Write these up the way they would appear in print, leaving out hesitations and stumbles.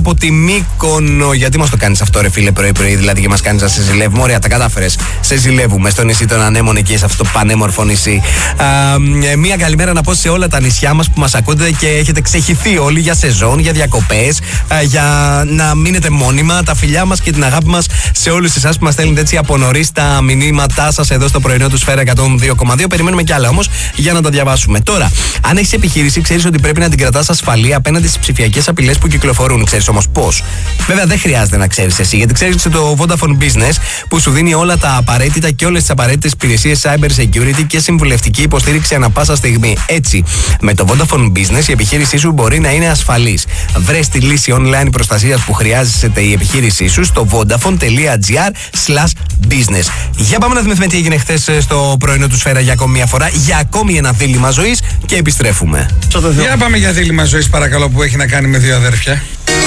από τη Μύκονο. Γιατί μας το κάνεις αυτό, ρε φίλε, πρωί-πρωί, δηλαδή, και μας κάνεις να σε ζηλεύουμε? Ωραία, τα κατάφερες. Σε ζηλεύουμε στο νησί των Ανέμων, εκεί σε αυτό το πανέμορφο νησί. Μία καλημέρα να πω σε όλα τα νησιά μας που μας ακούτε και έχετε ξεχυθεί όλοι για σεζόν, για διακοπές, για να μείνετε μόνιμα. Τα φιλιά μας και την αγάπη μας σε όλους εσάς που μας στέλνετε έτσι από νωρίς τα μηνύματά σας εδώ στο πρωινό του Σφαίρα 102,2. Περιμένουμε κι άλλα όμως για να τα διαβάσουμε. Τώρα, αν έχεις επιχείρηση, ξέρεις ότι πρέπει να την κρατάς ασφαλή απέναντι στις ψηφιακές απειλές που κυκλοφορούν. Ξέρεις όμως πώς? Βέβαια, δεν χρειάζεται να ξέρεις εσύ, γιατί ξέρεις το Vodafone Business που σου δίνει όλα τα απαραίτητα και όλες τις απαραίτητες υπηρεσίες cyber security και συμβουλευτική υποστήριξη ανά πάσα στιγμή. Έτσι, με το Vodafone Business η επιχείρησή σου μπορεί να είναι ασφαλής. Βρες τη λύση online προστασίας που χρειάζεται η επιχείρησή σου στο vodafone.gr/business. Για πάμε να θυμηθούμε τι έγινε χθες στο πρωινό του Σφαίρα για ακόμη μια φορά, για ακόμη ένα δίλημμα ζωής και επιστρέφουμε. Για πάμε για δίλημμα ζωής, παρακαλώ, που έχει να κάνει με δύο αδέρφια.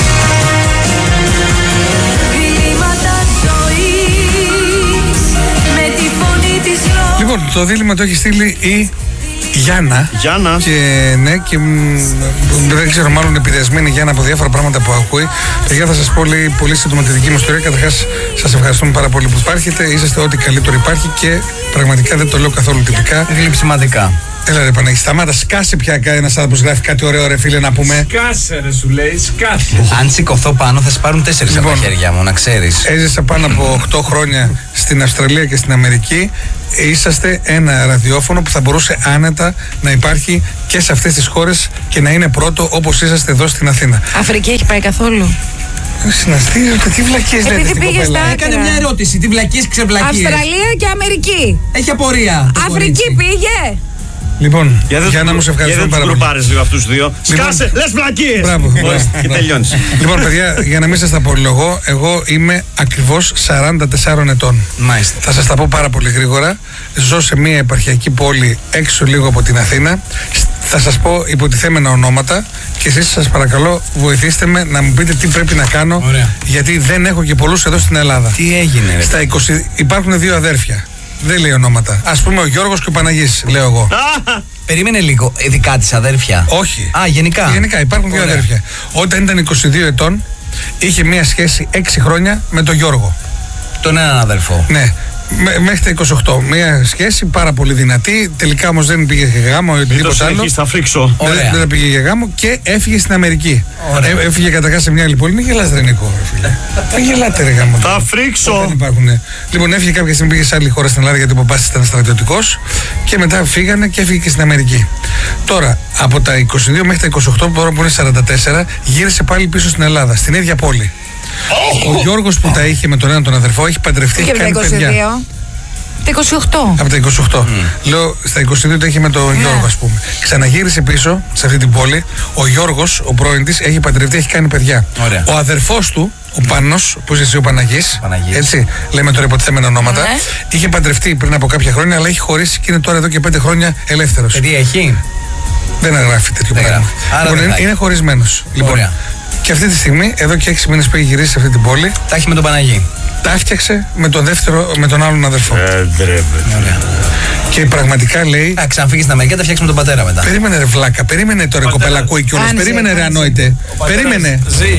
Λοιπόν, το δίλημμα το έχει στείλει η Γιάννα. Και ναι, και δεν ξέρω, μάλλον επηρεασμένη Γιάννα από διάφορα πράγματα που ακούει. Παιδιά, θα σας πω πολύ σύντομα τη δική μου ιστορία. Καταρχάς, σας ευχαριστούμε πάρα πολύ που υπάρχετε. Είσαστε ό,τι καλύτερο υπάρχει και πραγματικά δεν το λέω καθόλου τυπικά. Γλυψιματικά. Έλα ρε Παναγί, σταμάτα, σκάσε πια ένας άνθρωπος γράφει κάτι ωραίο, ρε φίλε, να πούμε. Σκάσε ρε, σου λέει, σκάσε. Αν σηκωθώ πάνω θα σε πάρουν 4 από τα χέρια μου, να ξέρεις. Έζησα πάνω από 8 χρόνια στην Αυστραλία και στην Αμερική. Είσαστε ένα ραδιόφωνο που θα μπορούσε άνετα να υπάρχει και σε αυτές τις χώρες και να είναι πρώτο όπως είσαστε εδώ στην Αθήνα. Αφρική έχει πάει καθόλου? Συναστήρετε, τι βλακίες λέτε στην κοπέλα? Έκανε μια ερώτηση, τι βλακίες ξεβλακίες. Αυστραλία και Αμερική. Έχει απορία. Αφρική πήγε. Λοιπόν, για να μου σε ευχαριστώ πάρα πολύ. πάρεις λίγο αυτούς τους δύο. Σκάσε, λες βλακίες. Μπράβο. Και τελειώνεις. Λοιπόν, παιδιά, για να μην σας τα απολογώ, εγώ είμαι ακριβώς 44 ετών. Μάλιστα. Θα σας τα πω πάρα πολύ γρήγορα. Ζω σε μια επαρχιακή πόλη έξω λίγο από την Αθήνα. Θα σας πω υποτιθέμενα ονόματα και εσείς σας παρακαλώ βοηθήστε με να μου πείτε τι πρέπει να κάνω. Ωραία. Γιατί δεν έχω και πολλούς εδώ στην Ελλάδα. Τι έγινε, ρε? Στα 20 υπάρχουν δύο αδέρφια. Δεν λέει ονόματα. Ας πούμε ο Γιώργος και ο Παναγής, λέω εγώ. Περίμενε λίγο, ειδικά της αδέρφια. Όχι. Γενικά. Γενικά υπάρχουν δύο αδέρφια. Όταν ήταν 22 ετών, είχε μία σχέση 6 χρόνια με τον Γιώργο. Τον έναν αδερφό. Ναι. Μέχρι τα 28. Μία σχέση πάρα πολύ δυνατή. Τελικά όμως δεν πήγε για γάμο ή οτιδήποτε άλλο. Θα φρίξω. Δεν πήγε για γάμο και έφυγε στην Αμερική. Έφυγε καταρχάς σε μια άλλη πόλη. Μην γελάς, Ρενικό. Μην γελάτε, ρε γάμο. Θα φρίξω. Δεν υπάρχουν. Λοιπόν, έφυγε κάποια στιγμή, πήγε σε άλλη χώρα στην Ελλάδα γιατί ο παπάς ήταν στρατιωτικός. Και μετά φύγανε και έφυγε και στην Αμερική. Τώρα, από τα 22 μέχρι τα 28, τώρα που είναι 44, γύρισε πάλι πίσω στην Ελλάδα, στην ίδια πόλη. Ο Γιώργος που τα είχε με τον έναν τον αδερφό έχει παντρευτεί, έχει κάνει παιδιά. Τα 28. Από τα 28. Λέω, στα 22 το είχε με τον Γιώργο, ας πούμε. Ξαναγύρισε πίσω σε αυτή την πόλη. Ο Γιώργος, ο πρώην της, έχει παντρευτεί, έχει κάνει παιδιά. Ωραία. Ο αδερφός του, ο Πάνος, που είσαι εσύ ο Παναγής, έτσι, λέμε τώρα υποτιθέμενα ονόματα, είχε παντρευτεί πριν από κάποια χρόνια, αλλά έχει χωρίσει και είναι τώρα εδώ και 5 χρόνια ελεύθερος. Παιδί έχει? Δεν γράφει τέτοιο πράγμα. Λοιπόν, είναι χωρισμένος. Λοιπόν, και αυτή τη στιγμή, εδώ και 6 μήνες που έχει γυρίσει σε αυτή την πόλη, τα έχει με τον Παναγί. τα έφτιαξε με τον δεύτερο, με τον άλλον αδερφό. Και πραγματικά λέει. Αν φύγει στην Αμερική, τα φτιάξει με τον πατέρα μετά. Περίμενε, ρε βλάκα, περίμενε τώρα κοπελακό ή κιόλας. Περίμενε, ρε ανόητε. Περίμενε.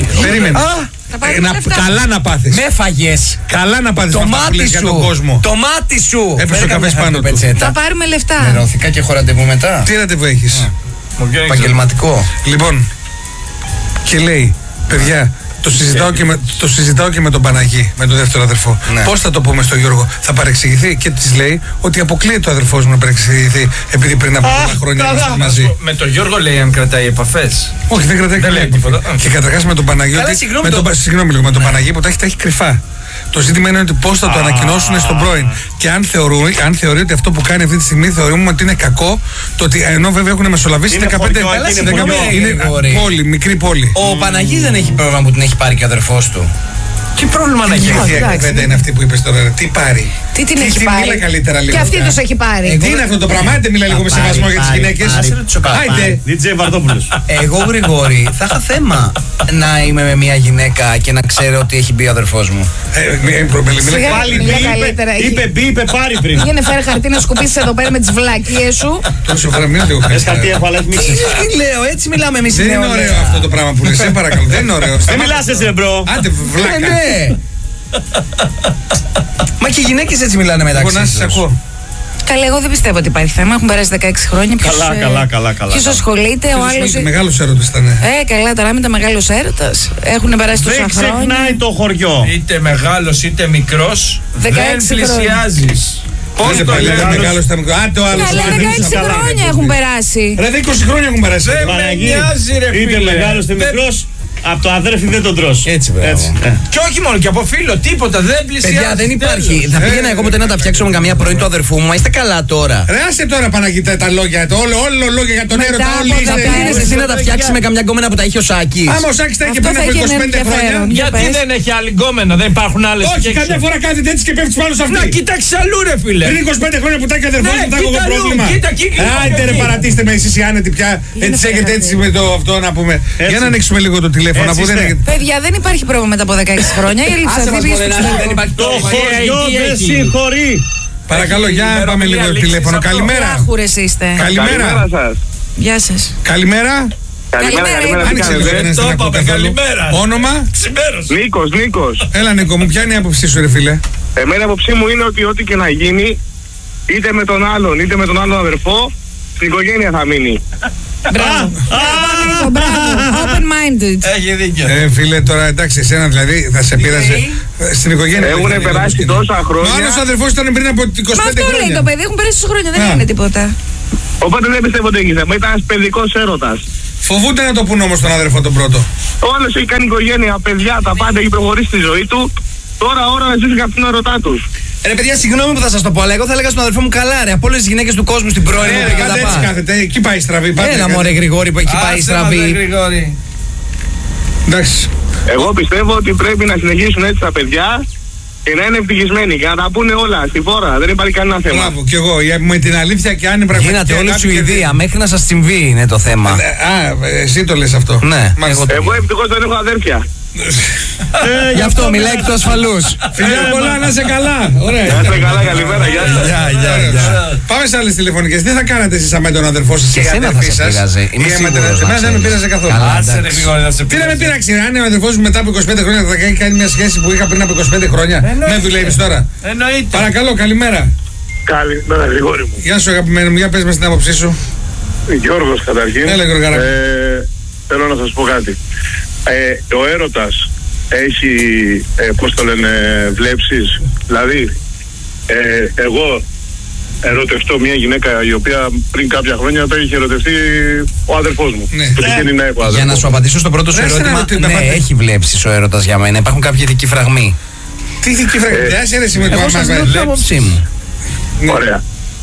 Καλά να πάθεις. Με φαγες. Καλά να πάθεις. Το μάτι σου. Το μάτι σου. Έπεσε ο καφές πάνω του. Θα πάρουμε λεφτά. Νερωθικά και έχω ραντεβού μετά. Τι ραντεβού έχεις? Επαγγελματικό. Λοιπόν, και λέει, παιδιά, το συζητάω και με τον Παναγί, με τον δεύτερο αδερφό. Ναι. Πώς θα το πούμε στον Γιώργο? Θα παρεξηγηθεί? Και της λέει ότι αποκλείεται ο αδερφός μου να παρεξηγηθεί επειδή πριν από πολλά χρόνια ήμασταν μαζί. Με τον Γιώργο λέει αν κρατάει επαφές. Όχι, δεν κρατάει τίποτα. Και καταρχάς με τον Παναγί. Συγγνώμη λίγο, με τον Παναγί που τα έχει κρυφά. Το ζήτημα είναι ότι πώς θα το ανακοινώσουν στον πρώην. Και αν θεωρεί ότι αυτό που κάνει αυτή τη στιγμή θεωρούμε ότι είναι κακό, το ότι ενώ βέβαια έχουν μεσολαβήσει 15 είναι πόλη, μικρή πόλη. Ο Παναγής δεν έχει πρόβλημα που την έχει πάρει και ο αδερφός του. Τι πρόβλημα να έχει? Τι κουβέντα είναι αυτή που είπες τώρα? Τι πάρει? Τι την έχει Μίλα πάρει. καλύτερα λίγο. Και αυτή τους έχει πάρει. Τι είναι αυτό το πράγμα, άντε μίλα λίγο με σεβασμό για τις γυναίκες. Άιντε. DJ Βαρδόπουλος. Εγώ, Γρηγόρη, θα είχα θέμα να είμαι με μια γυναίκα και να ξέρω ότι έχει μπει ο αδερφός μου. Σιγά, Πάλι μιλά καλύτερα. είπε πάρει πριν. Πήγαινε φέρε χαρτί να σκουπίσεις εδώ πέρα με τις βλακίες σου. Τόσο φορά μην το Πες χαρτί έχω, αλλά έχει μίξεις. Τι λέω, έτσι μιλάμε εμείς. Δεν είναι ωραίο αυτό το πράγμα που λες, σε παρακαλώ. Δεν είναι ωραίο. Δεν μιλάς έτσι, μπρο. Άντε, βλάκα. Ναι. Μα και οι γυναίκες έτσι μιλάνε μεταξύ Εγώ να σας τους. ακούω. Καλά, εγώ δεν πιστεύω ότι υπάρχει θέμα. Έχουν περάσει 16 χρόνια. Καλά. Ποιος ασχολείται, ο άλλος. Μεγάλος έρωτας ήταν. Καλά, τώρα με τα μεγάλος έρωτας. Έχουν περάσει τόσα Δεν χρόνια. ξεχνάει το χωριό. Είτε μεγάλος είτε μικρός, 16 δεν πλησιάζεις. Πώς Πώς το παλιά μεγάλος? μεγάλος ήταν μικρό. Α, το άλλο. Καλά, 16 χρόνια έχουν περάσει. Ρε, 20 χρόνια έχουν περάσει. Δεν με νοιάζει ρε φίλε. Είτε μεγάλος είτε μικρός, από το αδέρφι δεν τον τρως. Έτσι, μπράβο. Και όχι μόνο, και από φίλο, τίποτα, δεν πλησιάζει. Παιδιά, δεν υπάρχει. τέλος. Θα πήγαινα εγώ ποτέ να τα φτιάξω με καμία πρώην του αδερφού μου. Μα είστε καλά τώρα. Ρε, άσε τώρα Παναγίτα τα λόγια. Όλο λόγια για τον Μετά έρωτα. από Όλοι Θα είστε. πήγαινες εσύ να τα φτιάξεις με καμιά γκόμενα που τα είχε ο Σάκης. Άμα ο Σάκης τα είχε Αυτό πριν θα από είχε 25 χρόνια. ενδιαφέρον. Γιατί πες. δεν έχει άλλη γκόμενα, δεν υπάρχουν άλλες. Όχι, καμιά φορά κάθεται έτσι και πέφτει πάνω σε αυτή. Να κοίταξε αλλού ρε φίλε. Πριν 25 χρόνια που τα είχε αδερφός Ναι, μου, τα έχω κοίτα εγώ αλλού, πρόβλημα. κοίτα εκεί, Άιντε ρε, εκεί. παρατήστε με εσείς οι άνετοι πια. Έτσι έχετε έτσι με το αυτό να πούμε. Για να ανοίξουμε λίγο το τηλέφωνο. Έτσι Που δεν είστε. έχετε. Παιδιά, δεν υπάρχει πρόβλημα μετά από 16 χρόνια. Η Ελευθερία πήγε στο δεν υπάρχει Το χωριό δεν συγχωρεί. Παρακαλώ, για Έχει πάμε λίγο το ημερομηνία τηλέφωνο. λήξης αυτό. Καλημέρα. Άχουρες είστε. Καλημέρα. σας. Γεια σας. Καλημέρα. Καλημέρα, Άνοιξε κάνετε? λίγο κανένας Το δεν ακούω είπαμε, καθόλου. καλημέρα. Όνομα. Ξημέρωσε. Νίκος. Έλα Νίκο μου, ποια είναι η άποψή σου ρε φίλε? Εμένα η άποψή μου είναι ότι ό,τι και να γίνει, είτε με τον άλλον είτε με τον άλλον αδερφό, στην οικογένεια θα μείνει. Μπράβο. Μπράβο. Open minded. Έχει δίκιο. Φίλε, τώρα εντάξει, εσένα δηλαδή θα σε πείραζε στην οικογένεια. Έχουν δεν περάσει είναι. τόσα Ο χρόνια. άλλος αδερφός ήταν πριν από 25 Μα αυτό λέει χρόνια. το παιδί. Έχουν περάσει τόσα χρόνια. Δεν Α. είναι τίποτα. Οπότε δεν πιστεύω ότι έχει θέμα. Ήταν ένας παιδικός έρωτας. Φοβούνται να το πούν όμως τον αδερφό τον πρώτο. Ο άλλος έχει κάνει οικογένεια, παιδιά, τα πάντα, έχει προχωρήσει στη ζωή του. Τώρα ώρα να ζήσει αυτήν την ερωτά τους. Ρε παιδιά, συγγνώμη που θα σας το πω, αλλά εγώ θα έλεγα στον αδερφό μου καλά ρε. Από όλες τις γυναίκες του κόσμου στην πρώην μου και Πάντα τα έτσι πά. κάθεται, εκεί πάει στραβή. πάντα Έλα κάθεται. μωρέ Γρηγόρη που έχει πάει Άσε μας, ρε στραβή. Γρηγόρη. Εντάξει. Εγώ πιστεύω ότι πρέπει να συνεχίσουν έτσι τα παιδιά και να είναι ευτυχισμένοι και να τα πούνε όλα στη φόρα. Δεν υπάρχει κανένα θέμα. Μπράβο, κι εγώ. Με την αλήθεια και αν είναι πραγματικά. Γίνατε όλη αγάπη και Σουηδία, μέχρι να σας συμβεί είναι το θέμα. Α, εσύ το λες αυτό. Ναι, Μάλιστα. εγώ Εγώ ευτυχώς δεν έχω αδέρφια. Γι' αυτό μιλάει εκ του ασφαλούς. Φιλιά πολλά, να είσαι καλά. Ωραία. Να είστε καλά, καλημέρα, γεια σας. Ωραία. Πάμε σε άλλες τηλεφωνικές. Τι θα κάνατε εσείς με τον αδερφό σας Και η εσένα αδερφή θα σε σας? πειράζει. Είμαι Ή με σίγουρος, τον- να Εμένα δεν με ξέρεις. πειράζει καθόλου. Καλά. Άσε ρε εντάξει. Γρηγόρη να σε Τι να με πειράζει. πειράξει, αν ο αδερφός μου μετά από 25 χρόνια θα κάνει μια σχέση που είχα πριν από 25 χρόνια. Με δουλεύεις τώρα. Εννοείται. Παρακαλώ, καλημέρα. Καλημέρα, Γρηγόρη μου. Γεια σου αγαπημένο μου, για πες μας την άποψή σου. Γιώργος καταρχήν. Έλα, Γιώργαρα. Θέλω να σας πω κάτι. Ο έρωτας έχει, πώς το λένε, βλέψεις. Δηλαδή, εγώ ερωτευτώ μια γυναίκα η οποία πριν κάποια χρόνια το είχε ερωτευτεί ο αδερφός μου. Ναι. Που τυχαίνει να έχω αδερφό. Για να σου απαντήσω στο πρώτο σου Ρε, ερώτημα, στενά, ναι, τα πάτε. έχει βλέψεις ο έρωτας για μένα. Υπάρχουν κάποιοι ειδικοί φραγμοί. Τι ειδική φραγμιά, άσε ρε με το Εγώ σας άμα λέω την άποψή μου. Ωραία.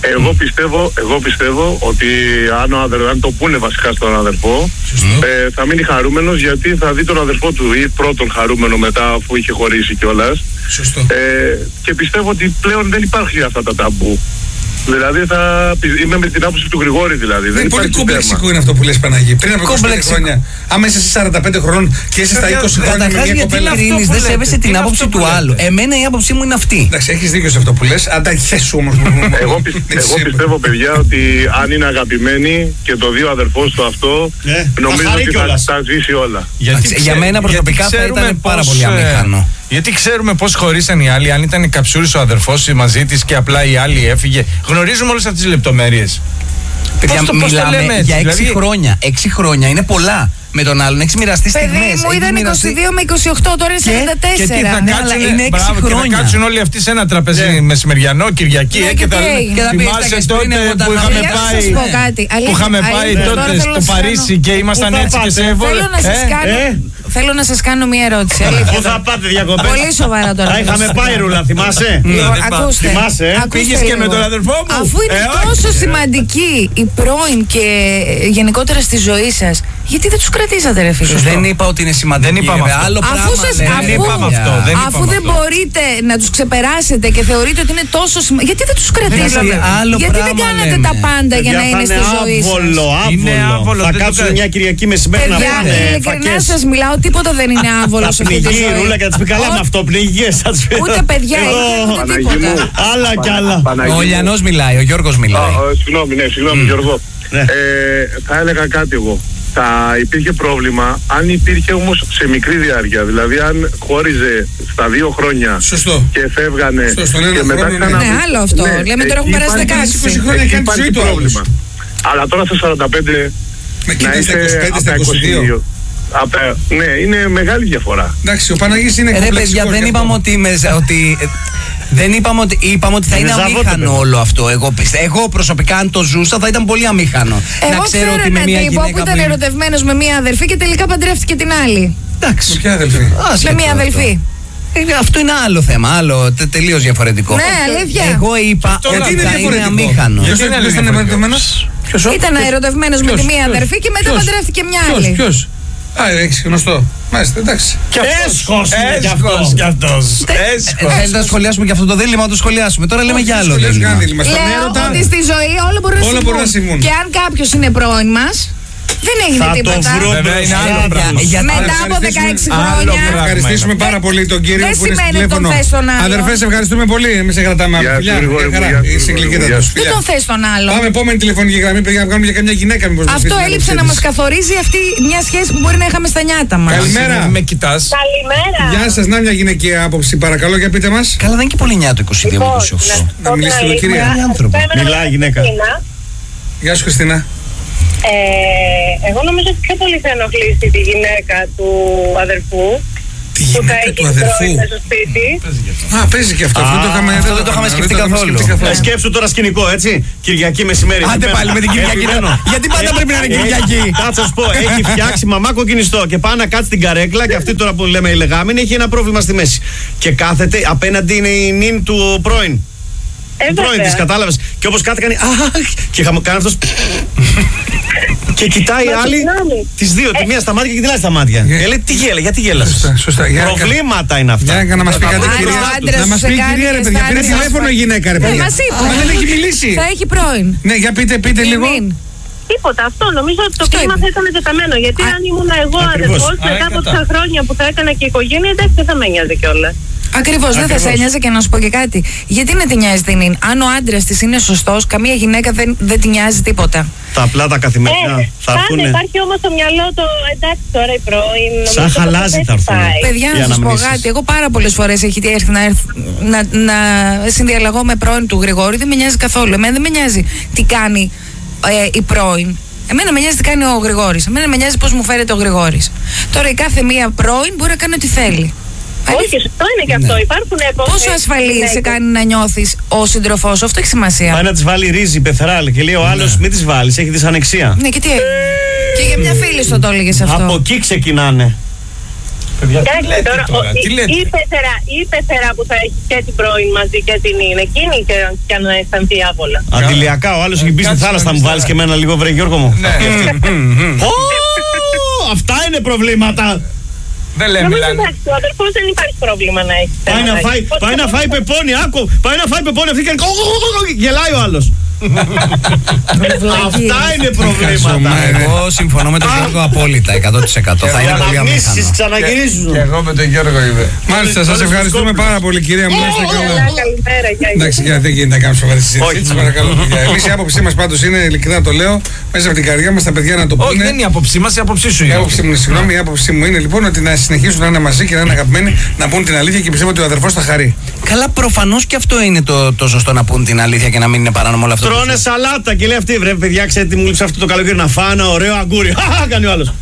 Εγώ πιστεύω ότι αν το πούνε βασικά στον αδερφό, θα μείνει χαρούμενος γιατί θα δει τον αδερφό του ή πρώτον χαρούμενο μετά αφού είχε χωρίσει κιόλας. Σωστό. Και πιστεύω ότι πλέον δεν υπάρχει αυτά τα ταμπού. Δηλαδή είμαι με την άποψη του Γρηγόρη δηλαδή. Είναι Δεν πολύ υπάρχει κομπλεξικό θέμα. είναι αυτό που λες Παναγί. Πριν από 25 Κομπλεξικό. χρόνια, άμα είσαι σε 45 χρόνων και είσαι στα 20 χρόνια με Καταρχάς μια γιατί κοπέλα. κρίνεις, δεν σέβεσαι την άποψη του άλλου. Εμένα η άποψή μου είναι αυτή. Εντάξει, έχεις δίκιο σε αυτό που λες. Αν τα χέσου όμως. Εγώ πιστεύω, παιδιά, ότι αν είναι αγαπημένοι και το δύο αδερφός του αυτό, νομίζω θα χαρεί ότι κιόλας. θα ζήσει όλα. Για μένα προσωπικά θα ήταν πάρα πολύ αμήχανο. Γιατί ξέρουμε πώς χωρίσαν οι άλλοι, αν ήταν καψούρης ο αδερφός μαζί της και απλά η άλλη έφυγε. Γνωρίζουμε όλες αυτές τις λεπτομέρειες. Παιδιά, Πώς το μιλάμε λέμε έτσι, για 6 δηλαδή- χρόνια. 6 χρόνια είναι πολλά με τον άλλον. Έχεις μοιραστεί στιγμές. Παιδί μου έχεις ήταν μοιραστεί- 22 με 28, τώρα είναι 44. Και τι θα Ναι, αλλά κάτσουν, είναι 6 μπράβο, και θα χρόνια. κάτσουν όλοι αυτοί σε ένα τραπέζι μεσημεριανό, Κυριακή, Ναι, και και θα τι λένε, έγινε? Και θα πεις, θυμάσαι «Τάκης, τότε πριν εγώ τα που είχαμε είχαμε Για να πάει, σας πω κάτι. που Αλήθεια, είχαμε πάει αλήθεια, τώρα τότε θέλω να στο σας Παρίσι κάνω- και ήμασταν Πού θα έτσι και πάτε? σε έβολε. Θέλω να σας κάνω. Θέλω να σας κάνω μια ερώτηση. αλήθεια. Πού θα πάτε διακοπές? Πολύ σοβαρά τώρα. Τα θέλω είχαμε να σας πάει κάνω. ρούλα, θυμάσαι? Λοιπόν, δεν ακούστε. Θυμάσαι, Ακούστε Πήγες και με λίγο. τον αδερφό μου. Αφού είναι όχι. τόσο σημαντική η πρώην και γενικότερα στη ζωή σας, Γιατί δεν τους κρατήσατε, ρε φίλε? Δεν είπα ότι είναι σημαντικό. Δεν είπαμε αυτό. Άλλο πράγμα. Αφού δεν μπορείτε να τους ξεπεράσετε και θεωρείτε ότι είναι τόσο σημαντικό, γιατί δεν τους κρατήσατε? Γιατί δεν κάνατε τα πάντα για να είναι στη ζωή σας? Άβολο. Θα κάτσουν μια Κυριακή μεσημέρι να Παιδιά, πάνε ειλικρινά σας μιλάω, τίποτα δεν είναι άβολο σε αυτή τη ζωή. Ρούλα, και θα τις πει καλά με αυτό, πνιγικές. Ούτε παιδιά, ούτε τίποτα. Άλλα κι άλλα. Ο Λιανός μιλάει, ο Γιώργος μιλάει. Συγγνώμη Γιώργο. Θα έλεγα κάτι εγώ. Θα υπήρχε πρόβλημα αν υπήρχε όμως σε μικρή διάρκεια. Δηλαδή, αν χώριζε στα 2 χρόνια. Σωστό. Και φεύγανε. Και μετά ξανά. Ναι, άλλο αυτό. Λέμε τώρα έχουν περάσει 16 χρόνια κάνει τη ζωή του πρόβλημα. Αλλά τώρα στα 45. Να είστε 25 στα 22. Ναι, είναι μεγάλη διαφορά. Εντάξει, ο Παναγής είναι κομπλεξικός. Ρε παιδιά, δεν είπαμε ότι. Δεν είπαμε ότι θα είναι αμήχανο όλο αυτό. Εγώ προσωπικά, αν το ζούσα, θα ήταν πολύ αμήχανο. Εγώ ξέρω έναν τύπο που ήταν ερωτευμένος με μία αδερφή και τελικά παντρεύτηκε την άλλη. Εντάξει. Με ποια αδελφή? Με μία αδελφή. Αυτό είναι άλλο θέμα, άλλο τελείως διαφορετικό. Ναι, αλήθεια. Εγώ είπα ότι θα είναι αμήχανο. Ποιος ήταν ερωτευμένος? Ήταν ερωτευμένος με τη μία αδερφή και μετά παντρεύτηκε μια άλλη. Ποιος? Έχει γνωστό. Μάλιστα, εντάξει. Έσχος κι αυτός. Θέλετε να σχολιάσουμε και αυτό το δίλημμα, να το σχολιάσουμε. Τώρα λέμε για άλλο δίλημμα. Λέω ότι στη ζωή όλα μπορούν να συμβούν. Και αν κάποιος είναι πρώην μας, δεν έγινε τίποτα. Βέβαια είναι άλλο πράγμα. Μετά από 16 χρόνια. Ευχαριστήσουμε πάρα πολύ τον κύριο που είναι στο τηλέφωνο. Αδερφές, ευχαριστούμε πολύ. Εμείς σε κρατάμε από φιλιά. Είσαι γλυκύτατος. Δεν τον θες τον άλλο. Πάμε επόμενη τηλεφωνική γραμμή. Πήγαμε να κάνουμε για καμιά γυναίκα. Αυτό έλειψε να μας καθορίζει αυτή μια σχέση που μπορεί να είχαμε στα νιάτα μας. Καλημέρα. Με κοιτάς. Καλημέρα. Γεια σας, να μια γυναικεία άποψη, παρακαλώ, για πείτε μας. Καλά, δεν είναι και πολύ 9 το 22-28. Να μιλήσετε με κυρία. Μιλάει γυναίκα. Γεια σου, Χριστίνα. Εγώ νομίζω ότι πιο πολύ θα ενοχλήσει τη γυναίκα του αδερφού. Τη γυναίκα του αδερφού. Στο σπίτι. Α, παίζει και αυτό. Αυτό δεν το είχαμε σκεφτεί καθόλου. Σκέψου τώρα σκηνικό, έτσι. Κυριακή μεσημέρι. Άντε πάλι με την Κυριακή. Γιατί πάντα πρέπει να είναι Κυριακή? Κάτσε να σου πω, έχει φτιάξει μαμά κοκκινιστό και πάει να κάτσει στην καρέκλα και αυτή τώρα που λέμε η λεγάμινη έχει ένα πρόβλημα στη μέση. Και κάθεται, απέναντι είναι η νυν του πρώην. Πρώην της, κατάλαβες. Και όπως κάτι κάνει. Και κάνει αυτός. Και κοιτάει η άλλη τις δύο, τη μία στα μάτια και την άλλη στα μάτια. Και λέει τι γέλα, γιατί γέλασες? Σωστά. Προβλήματα είναι αυτά. Για να μας πει κάτι κυρία. Να μας πει κυρία, ρε παιδιά. Πήρε τηλέφωνο η γυναίκα, ρε παιδιά. Μα δεν έχει μιλήσει. Θα έχει πρώην. Ναι, για πείτε λίγο. Τίποτα, αυτό νομίζω ότι το κλίμα θα ήταν τεταμένο. Γιατί αν ήμουν εγώ αδερφός, μετά από τόσα χρόνια που θα έκανα και οικογένεια, εντάξει, δεν θα με νοιάζει κιόλας. Ακριβώς, δεν θα σε ένοιαζε. Και να σου πω και κάτι. Γιατί να τη νοιάζει την είναι? Αν ο άντρας της είναι σωστός, καμία γυναίκα δεν τη νοιάζει τίποτα. Τα απλά τα καθημερινά θα έρθουν. Υπάρχει όμως στο μυαλό το εντάξει τώρα η πρώην. Σαν χαλάζει θα έρθουν. Παιδιά, να σας πω κάτι. Εγώ πάρα πολλές φορές έχει έρθει να συνδιαλλαγώ με πρώην του Γρηγόρη. Δεν με νοιάζει καθόλου. Εμένα δεν με νοιάζει τι κάνει η πρώην. Εμένα με νοιάζει τι κάνει ο Γρηγόρης. Εμένα με νοιάζει πώς μου φέρεται ο Γρηγόρης. Τώρα η κάθε μία πρώην μπορεί να κάνει ό,τι θέλει. Όχι, σωστό είναι και αυτό. Υπάρχουν πόσο ασφαλή σε κάνει να νιώθεις ο σύντροφός σου? Αυτό έχει σημασία. Πάει να της βάλει ρύζι, πεθεράλ και λέει ο άλλος μην της βάλεις, έχει δυσανεξία. Ναι, και τι έγινε? Και για μια φίλη σου το έλεγες αυτό. Από εκεί ξεκινάνε. Τι λέτε? Η πεθερά που θα έχει και την πρώην μαζί και την είναι εκείνη και να αισθανθεί άβολα. Αντιλιακά, ο άλλος έχει μπει στη θάλασσα, θα μου βάλεις και εμένα λίγο, βρε Γιώργο μου? Αυτά είναι προβλήματα. Δεν λέμε μιλάνε. Εντάξει, ο αδερφός δεν υπάρχει πρόβλημα να έχει. Πάει να φάει πεπόνι, άκου. Πάει να φάει πεπόνι, αυτή και γελάει ο άλλος. Αυτά είναι προβλήματα. Εγώ συμφωνώ με τον Γιώργο απόλυτα, 100%. Θα είναι πολύ αμήχανο. Ξαναγυρίζουν. Και εγώ με τον Γιώργο είμαι. Μάλιστα, σας ευχαριστούμε πάρα πολύ, κυρία μου. Καλημέρα. Εντάξει, δεν γίνεται να κάνουμε σοβαρή συζήτηση. Παρακαλώ. Εμείς η άποψή μας πάντως είναι, ειλικρινά το λέω, μέσα από την καρδιά μας τα παιδιά να το πούνε. Όχι, δεν είναι η άποψή μας, η άποψή σου. Η άποψή μου, συγγνώμη, η άποψή μου είναι λοιπόν ότι να συνεχίσουν να είναι μαζί και να είναι αγαπημένοι, να πούν την αλήθεια και πιστεύω ότι ο αδερφός θα χαρεί. Καλά, προφανώς και αυτό είναι το σωστό, να πούν την αλήθεια και να μην είναι παράνομο όλο αυτό. Τρώνε σαλάτα και λέει αυτή, βρε παιδιά, ξέρετε τι μου λείψε αυτό το καλοκαίρι, να φάω ένα ωραίο αγκούρι. Χαχα, κάνει ο άλλος.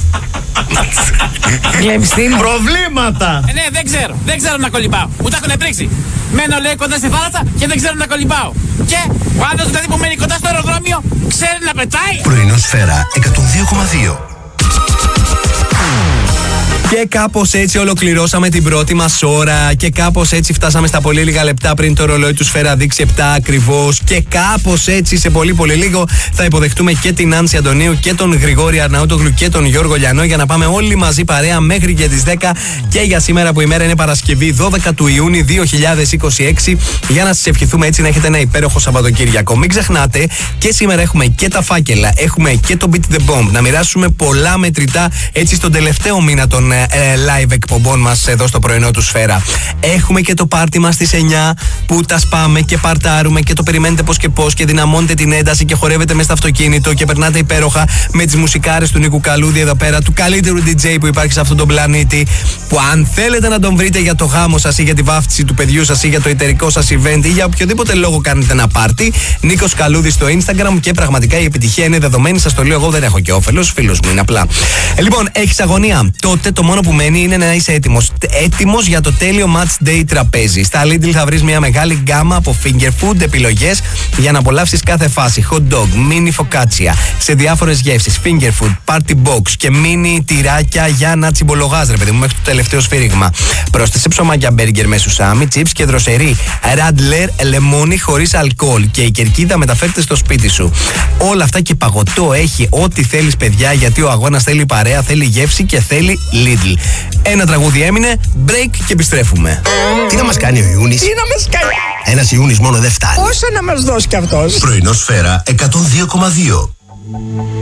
Προβλήματα! Ναι, δεν ξέρω να κολυμπάω. Ούτε έχω πρίξει. Μένω, λέει, κοντά στη θάλασσα και δεν ξέρω να κολυμπάω. Και ο άλλος δηλαδή που μένει κοντά στο αεροδρόμιο ξέρει να πετάει. Πρωινό Σφαίρα 102,2. Και κάπως έτσι ολοκληρώσαμε την πρώτη μας ώρα. Και κάπως έτσι φτάσαμε στα πολύ λίγα λεπτά πριν το ρολόι του Σφαίρα δείξει 7 ακριβώς. Και κάπως έτσι σε πολύ πολύ λίγο θα υποδεχτούμε και την Άνση Αντωνίου και τον Γρηγόρη Αρναούτογλου και τον Γιώργο Λιανό για να πάμε όλοι μαζί παρέα μέχρι και τις 10. Και για σήμερα που η μέρα είναι Παρασκευή 12 του Ιούνιου 2026. Για να σας ευχηθούμε έτσι να έχετε ένα υπέροχο Σαββατοκύριακο. Μην ξεχνάτε και σήμερα έχουμε και τα φάκελα, έχουμε και το Beat the Bomb. Να μοιράσουμε πολλά μετρητά έτσι στον τελευταίο μήνα των live εκπομπών μας εδώ στο πρωινό του Σφαίρα. Έχουμε και το πάρτι μας στις 9 που τα σπάμε και παρτάρουμε και το περιμένετε πώς και πώς και δυναμώνετε την ένταση και χορεύετε μέσα στο αυτοκίνητο και περνάτε υπέροχα με τις μουσικάρες του Νίκου Καλούδη εδώ πέρα, του καλύτερου DJ που υπάρχει σε αυτόν τον πλανήτη. Που αν θέλετε να τον βρείτε για το γάμο σας ή για τη βάφτιση του παιδιού σας ή για το εταιρικό σας event ή για οποιοδήποτε λόγο κάνετε ένα πάρτι, Νίκος Καλούδης στο Instagram και πραγματικά η επιτυχία είναι δεδομένη. Σας το λέω εγώ, δεν έχω και όφελος, φίλος μου είναι απλά. Λοιπόν, έχεις αγωνία. Τότε το μόνο που μένει είναι να είσαι έτοιμος για το τέλειο match day τραπέζι. Στα Lidl θα βρεις μια μεγάλη γκάμα από finger food επιλογές για να απολαύσεις κάθε φάση. Hot dog, mini focaccia σε διάφορες γεύσεις, finger food, party box και mini τυράκια για να τσιμπολογάς, ρε παιδί μου, μέχρι το τελευταίο σφύριγμα. Πρόσθεσε ψωμάκια μπέργκερ με σουσάμι, chips και δροσερή ράντλερ λεμόνι χωρίς αλκοόλ και η κερκίδα μεταφέρεται στο σπίτι σου. Όλα αυτά και παγωτό έχει ό,τι θέλεις, παιδιά, γιατί ο αγώνας θέλει παρέα, θέλει γεύση και θέλει Lidl. Ένα τραγούδι έμεινε, break και επιστρέφουμε. Τι να μας κάνει ο Ιούνις? Τι να μας κάνει? Ένας Ιούνις μόνο δεν φτάνει. Πόσο να μας δώσει κι αυτός? Πρωινό Σφαίρα 102,2.